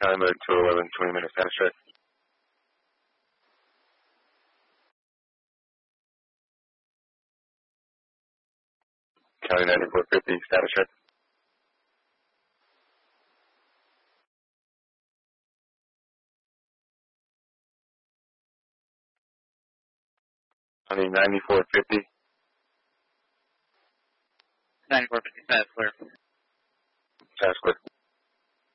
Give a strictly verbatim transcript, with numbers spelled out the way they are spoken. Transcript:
Time at two eleven, twenty minutes status check. County ninety-four fifty, status check. County ninety-four fifty. ninety-four fifty, status clear. Status clear.